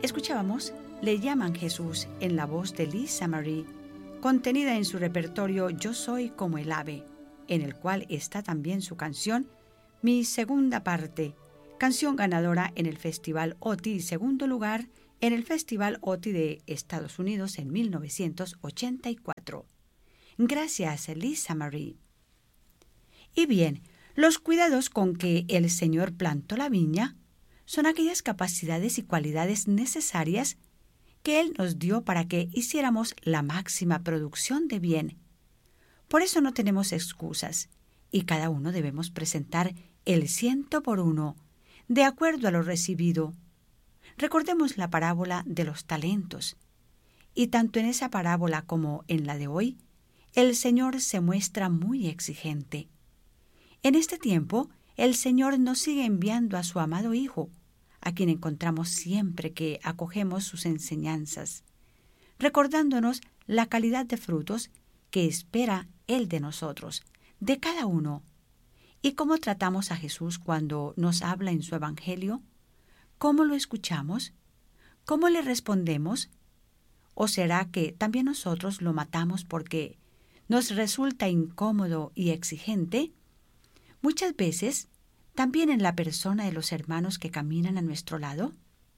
Escuchábamos Le llaman Jesús en la voz de Lisa Marie, contenida en su repertorio Yo soy como el ave, en el cual está también su canción Mi segunda parte, canción ganadora en el Festival OTI y segundo lugar en el Festival OTI de Estados Unidos en 1984. Gracias, Lisa Marie. Y bien, los cuidados con que el Señor plantó la viña son aquellas capacidades y cualidades necesarias que Él nos dio para que hiciéramos la máxima producción de bien. Por eso no tenemos excusas, y cada uno debemos presentar el 100 por 1, de acuerdo a lo recibido. Recordemos la parábola de los talentos, y tanto en esa parábola como en la de hoy, el Señor se muestra muy exigente. En este tiempo, el Señor nos sigue enviando a su amado Hijo, a quien encontramos siempre que acogemos sus enseñanzas, recordándonos la calidad de frutos que espera Él de nosotros, de cada uno. ¿Y cómo tratamos a Jesús cuando nos habla en su Evangelio? ¿Cómo lo escuchamos? ¿Cómo le respondemos? ¿O será que también nosotros lo matamos porque nos resulta incómodo y exigente? Muchas veces, también en la persona de los hermanos que caminan a nuestro lado.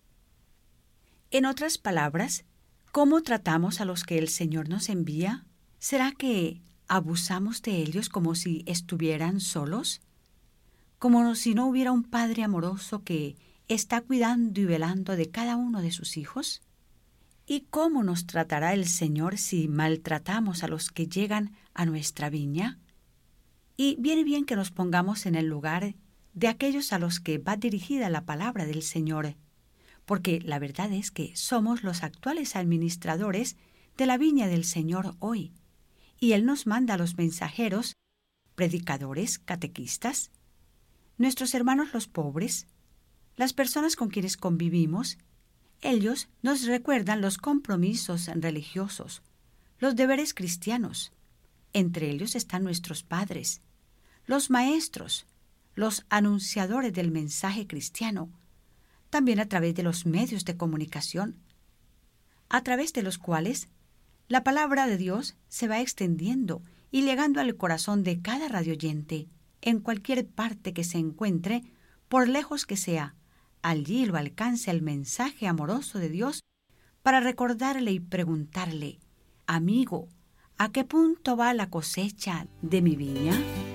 En otras palabras, ¿cómo tratamos a los que el Señor nos envía? ¿Será que abusamos de ellos como si estuvieran solos? ¿Como si no hubiera un Padre amoroso que está cuidando y velando de cada uno de sus hijos? ¿Y cómo nos tratará el Señor si maltratamos a los que llegan a nuestra viña? Y viene bien que nos pongamos en el lugar de aquellos a los que va dirigida la palabra del Señor, porque la verdad es que somos los actuales administradores de la viña del Señor hoy, y Él nos manda a los mensajeros, predicadores, catequistas, nuestros hermanos los pobres, las personas con quienes convivimos. Ellos nos recuerdan los compromisos religiosos, los deberes cristianos. Entre ellos están nuestros padres, los maestros, los anunciadores del mensaje cristiano, también a través de los medios de comunicación, a través de los cuales la palabra de Dios se va extendiendo y llegando al corazón de cada radioyente, en cualquier parte que se encuentre, por lejos que sea. Allí lo alcanza el mensaje amoroso de Dios para recordarle y preguntarle: amigo, ¿a qué punto va la cosecha de mi viña?